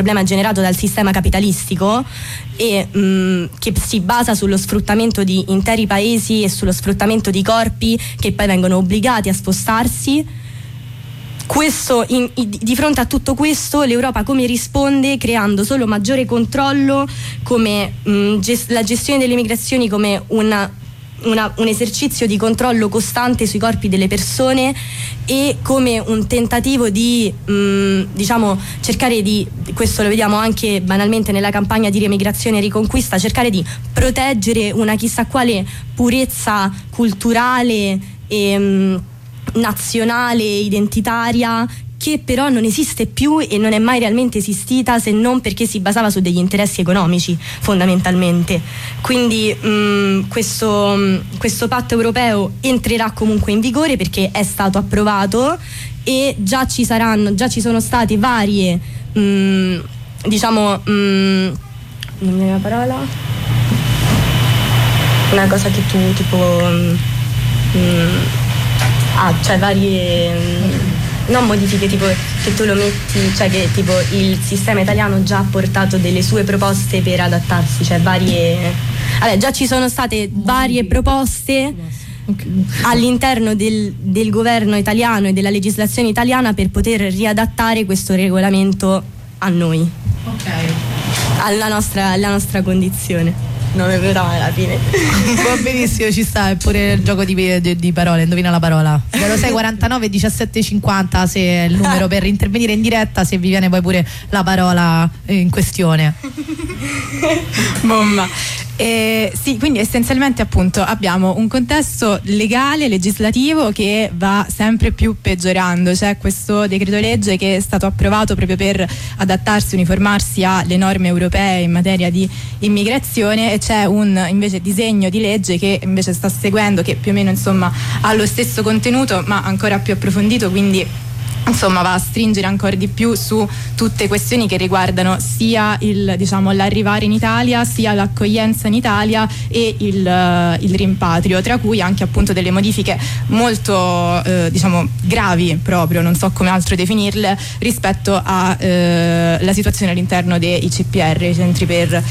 problema generato dal sistema capitalistico e che si basa sullo sfruttamento di interi paesi e sullo sfruttamento di corpi che poi vengono obbligati a spostarsi. Di fronte a tutto questo l'Europa come risponde? Creando solo maggiore controllo, come la gestione delle migrazioni come un esercizio di controllo costante sui corpi delle persone e come un tentativo di cercare di, questo lo vediamo anche banalmente nella campagna di riemigrazione e riconquista, cercare di proteggere una chissà quale purezza culturale e nazionale, identitaria, che però non esiste più e non è mai realmente esistita, se non perché si basava su degli interessi economici fondamentalmente. Quindi questo patto europeo entrerà comunque in vigore perché è stato approvato e già ci sono state varie non mi viene la parola, una cosa che tu cioè varie non modifiche, tipo che tu lo metti, cioè che tipo il sistema italiano già ha portato delle sue proposte per adattarsi, cioè già ci sono state varie proposte all'interno del governo italiano e della legislazione italiana per poter riadattare questo regolamento a noi, alla nostra condizione. Non è vero alla fine. Va benissimo, ci sta, è pure il gioco di parole, indovina la parola. 06 49 17 50 se è il numero per intervenire in diretta, se vi viene poi pure la parola in questione. Bomba. Sì, quindi essenzialmente appunto abbiamo un contesto legale, legislativo che va sempre più peggiorando. C'è questo decreto legge che è stato approvato proprio per adattarsi, uniformarsi alle norme europee in materia di immigrazione, e c'è un invece disegno di legge che invece sta seguendo, che più o meno insomma ha lo stesso contenuto ma ancora più approfondito, quindi insomma va a stringere ancora di più su tutte questioni che riguardano sia l'arrivare in Italia, sia l'accoglienza in Italia e il rimpatrio, tra cui anche appunto delle modifiche molto gravi, proprio non so come altro definirle, rispetto a la situazione all'interno dei CPR, i centri per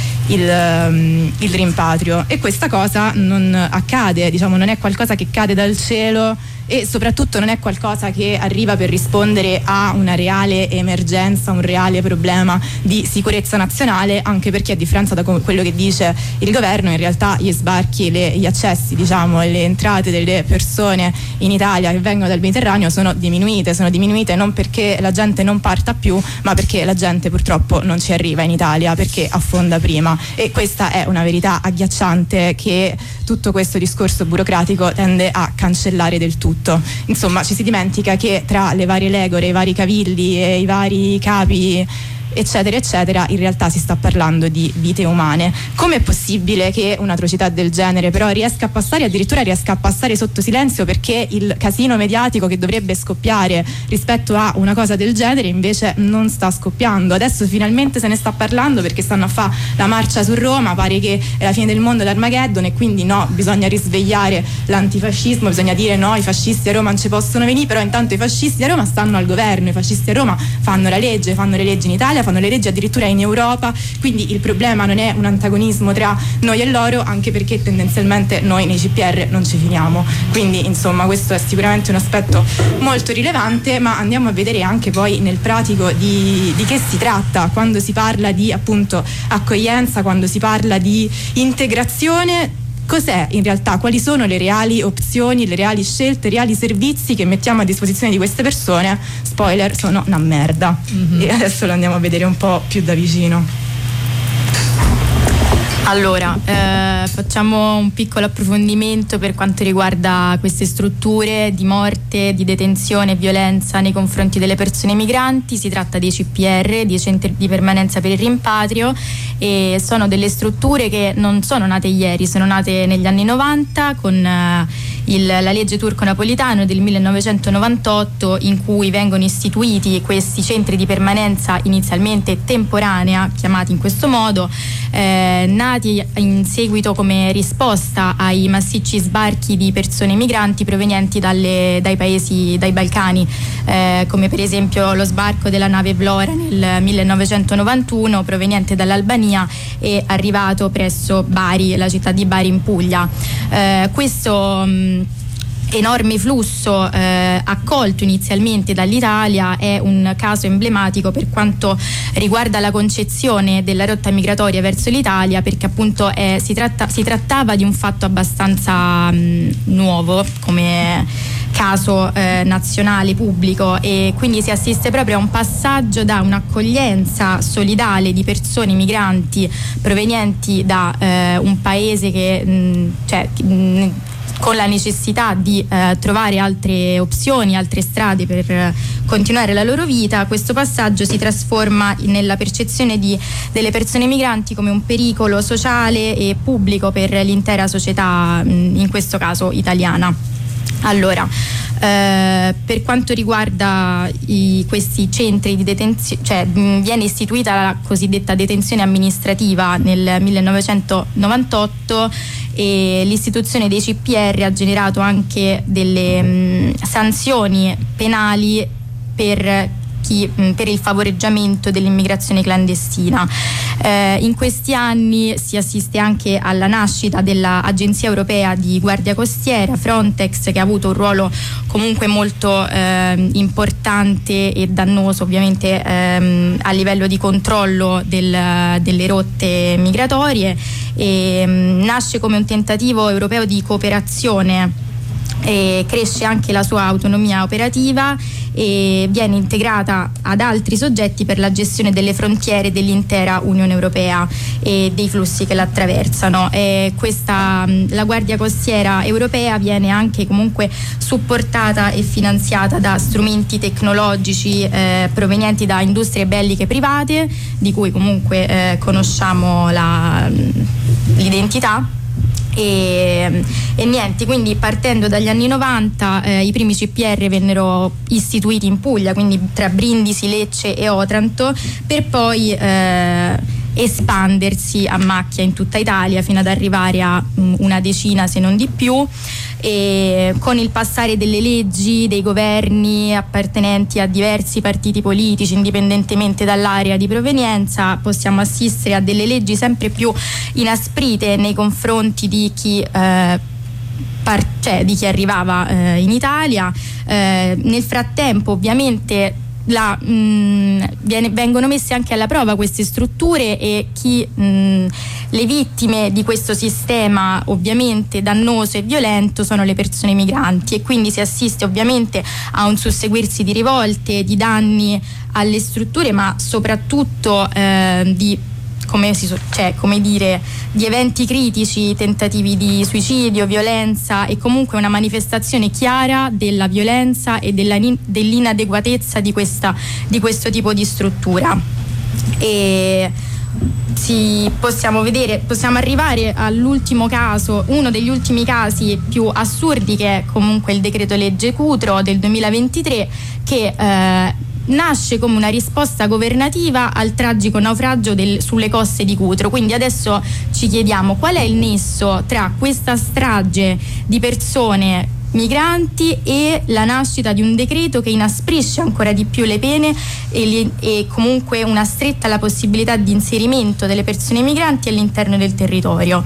il rimpatrio. E questa cosa non accade, non è qualcosa che cade dal cielo e soprattutto non è qualcosa che arriva per rispondere a una reale emergenza, un reale problema di sicurezza nazionale, anche perché a differenza da quello che dice il governo, in realtà gli sbarchi, gli accessi, le entrate delle persone in Italia che vengono dal Mediterraneo sono diminuite non perché la gente non parta più, ma perché la gente purtroppo non ci arriva in Italia perché affonda prima, e questa è una verità agghiacciante che tutto questo discorso burocratico tende a cancellare del tutto. Insomma, ci si dimentica che tra le varie legore, i vari cavilli e i vari capi eccetera eccetera, in realtà si sta parlando di vite umane. Com'è possibile che un'atrocità del genere però riesca a passare, addirittura riesca a passare sotto silenzio, perché il casino mediatico che dovrebbe scoppiare rispetto a una cosa del genere invece non sta scoppiando? Adesso finalmente se ne sta parlando perché stanno a fare la marcia su Roma, pare che è la fine del mondo, l'Armageddon, e quindi no, bisogna risvegliare l'antifascismo, bisogna dire no, i fascisti a Roma non ci possono venire, però intanto i fascisti a Roma stanno al governo, i fascisti a Roma fanno la legge, fanno le leggi in Italia, fanno le leggi addirittura in Europa, quindi il problema non è un antagonismo tra noi e loro, anche perché tendenzialmente noi nei CPR non ci finiamo. Quindi insomma questo è sicuramente un aspetto molto rilevante, ma andiamo a vedere anche poi nel pratico di che si tratta quando si parla di appunto accoglienza, quando si parla di integrazione. Cos'è in realtà? Quali sono le reali opzioni, le reali scelte, i reali servizi che mettiamo a disposizione di queste persone? Spoiler, sono una merda. E adesso lo andiamo a vedere un po' più da vicino. Allora, facciamo un piccolo approfondimento per quanto riguarda queste strutture di morte, di detenzione e violenza nei confronti delle persone migranti. Si tratta dei CPR, dei centri di permanenza per il rimpatrio, e sono delle strutture che non sono nate ieri, sono nate negli anni 90 con la legge Turco-Napolitano del 1998, in cui vengono istituiti questi centri di permanenza inizialmente temporanea, chiamati in questo modo, nati realizzati in seguito come risposta ai massicci sbarchi di persone migranti provenienti dai paesi, dai Balcani, come per esempio lo sbarco della nave Vlora nel 1991 proveniente dall'Albania e arrivato presso Bari, la città di Bari in Puglia. Questo enorme flusso accolto inizialmente dall'Italia è un caso emblematico per quanto riguarda la concezione della rotta migratoria verso l'Italia, perché appunto si trattava di un fatto abbastanza nuovo come caso nazionale pubblico, e quindi si assiste proprio a un passaggio da un'accoglienza solidale di persone migranti provenienti da un paese che con la necessità di trovare altre opzioni, altre strade per continuare la loro vita. Questo passaggio si trasforma nella percezione delle persone migranti come un pericolo sociale e pubblico per l'intera società, in questo caso italiana. Allora, per quanto riguarda questi centri di detenzione, viene istituita la cosiddetta detenzione amministrativa nel 1998 e l'istituzione dei CPR ha generato anche delle sanzioni penali per il favoreggiamento dell'immigrazione clandestina. In questi anni si assiste anche alla nascita dell'Agenzia Europea di Guardia Costiera, Frontex, che ha avuto un ruolo comunque molto importante e dannoso ovviamente a livello di controllo delle rotte migratorie, e nasce come un tentativo europeo di cooperazione. E cresce anche la sua autonomia operativa e viene integrata ad altri soggetti per la gestione delle frontiere dell'intera Unione Europea e dei flussi che la attraversano. La Guardia Costiera Europea viene anche comunque supportata e finanziata da strumenti tecnologici provenienti da industrie belliche private, di cui comunque conosciamo l'identità. E niente, quindi partendo dagli anni 90 i primi CPR vennero istituiti in Puglia, quindi tra Brindisi, Lecce e Otranto, per poi espandersi a macchia in tutta Italia fino ad arrivare a una decina se non di più, e con il passare delle leggi, dei governi appartenenti a diversi partiti politici indipendentemente dall'area di provenienza, possiamo assistere a delle leggi sempre più inasprite nei confronti di chi arrivava in Italia. Nel frattempo ovviamente vengono messe anche alla prova queste strutture e le vittime di questo sistema ovviamente dannoso e violento sono le persone migranti, e quindi si assiste ovviamente a un susseguirsi di rivolte, di danni alle strutture, ma soprattutto di eventi critici, tentativi di suicidio, violenza, e comunque una manifestazione chiara della violenza e dell'inadeguatezza di questo tipo di struttura. E possiamo arrivare all'ultimo caso, uno degli ultimi casi più assurdi, che è comunque il decreto legge Cutro del 2023, che nasce come una risposta governativa al tragico naufragio sulle coste di Cutro. Quindi adesso ci chiediamo qual è il nesso tra questa strage di persone migranti e la nascita di un decreto che inasprisce ancora di più le pene e comunque una stretta alla possibilità di inserimento delle persone migranti all'interno del territorio.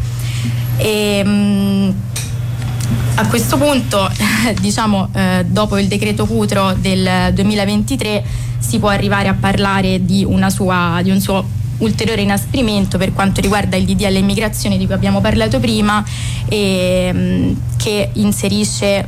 A questo punto, dopo il decreto Cutro del 2023, si può arrivare a parlare di un suo ulteriore inasprimento per quanto riguarda il DDL immigrazione di cui abbiamo parlato prima, e che inserisce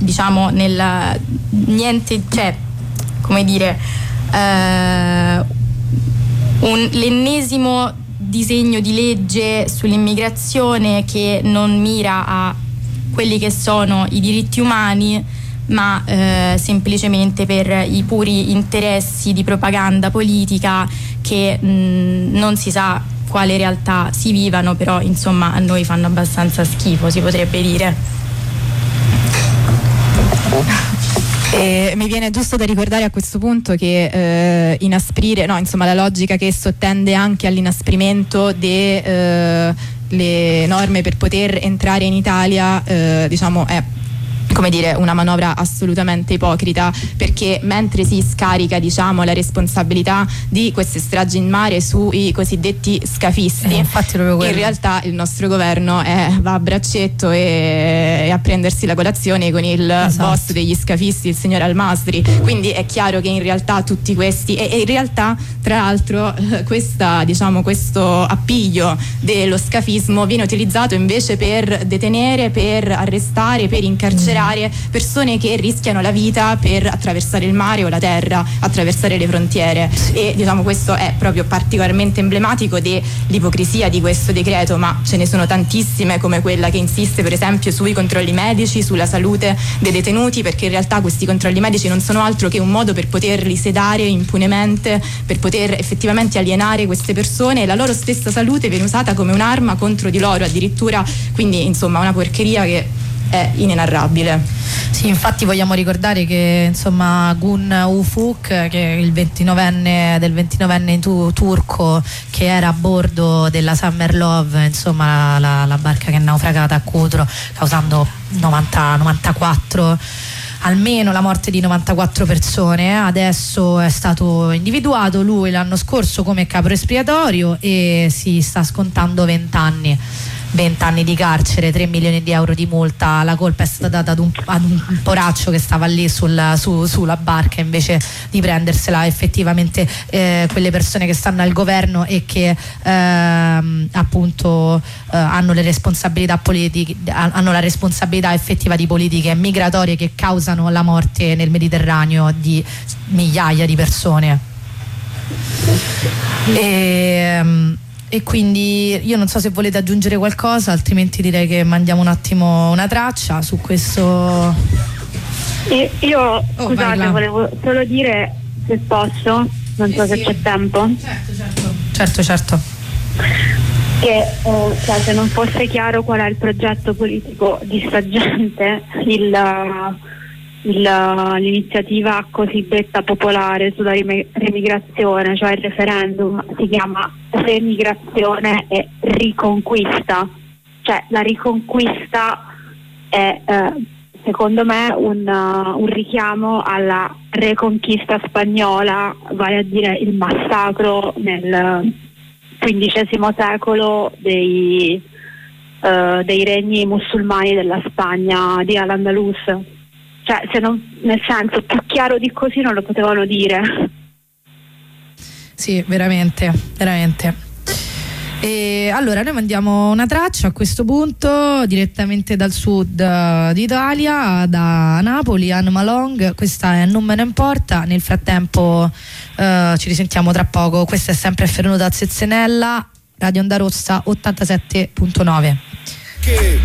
l'ennesimo disegno di legge sull'immigrazione che non mira a quelli che sono i diritti umani, ma semplicemente per i puri interessi di propaganda politica che non si sa quale realtà si vivano, però insomma a noi fanno abbastanza schifo, si potrebbe dire. Mi viene giusto da ricordare a questo punto che la logica che sottende anche all'inasprimento le norme per poter entrare in Italia diciamo è, come dire, una manovra assolutamente ipocrita, perché mentre si scarica, diciamo, la responsabilità di queste stragi in mare sui cosiddetti scafisti, infatti proprio in realtà il nostro governo va a braccetto e a prendersi la colazione con il boss degli scafisti, il signor Al-Masri. Quindi è chiaro che in realtà tutti questi e in realtà tra l'altro diciamo, questo appiglio dello scafismo viene utilizzato invece per detenere, per arrestare, per incarcerare persone che rischiano la vita per attraversare il mare o la terra, attraversare le frontiere. E diciamo questo è proprio particolarmente emblematico dell'ipocrisia di questo decreto, ma ce ne sono tantissime, come quella che insiste per esempio sui controlli medici, sulla salute dei detenuti, perché in realtà questi controlli medici non sono altro che un modo per poterli sedare impunemente, per poter effettivamente alienare queste persone, e la loro stessa salute viene usata come un'arma contro di loro addirittura. Quindi insomma una porcheria che è inenarrabile. Sì, infatti vogliamo ricordare che insomma Gun Ufuk, che è il 29enne turco che era a bordo della Summer Love, insomma la barca che è naufragata a Cutro, causando 94 almeno la morte di 94 persone. Adesso è stato individuato lui l'anno scorso come capro espiatorio e si sta scontando 20 anni di carcere, 3 milioni di euro di multa. La colpa è stata data ad un poraccio che stava lì sulla barca, invece di prendersela effettivamente quelle persone che stanno al governo e che appunto hanno le responsabilità politiche, hanno la responsabilità effettiva di politiche migratorie che causano la morte nel Mediterraneo di migliaia di persone. E quindi io non so se volete aggiungere qualcosa, altrimenti direi che mandiamo un attimo una traccia su questo. Io scusate, volevo solo dire, se posso, non so se c'è tempo. Certo. Che se non fosse chiaro qual è il progetto politico di sta gente, l'iniziativa cosiddetta popolare sulla remigrazione, cioè il referendum, si chiama Remigrazione e Riconquista. Cioè la riconquista è secondo me un richiamo alla reconquista spagnola, vale a dire il massacro nel XV secolo dei regni musulmani della Spagna, di Al-Andalus. Cioè, nel senso, più chiaro di così non lo potevano dire. Sì, veramente. E allora noi mandiamo una traccia a questo punto direttamente dal sud d'Italia, da Napoli, Anne Malong. Questa è Non me ne importa. Nel frattempo ci risentiamo tra poco. Questa è sempre Ferruno da Zezzenella, Radio Onda Rossa 87.9.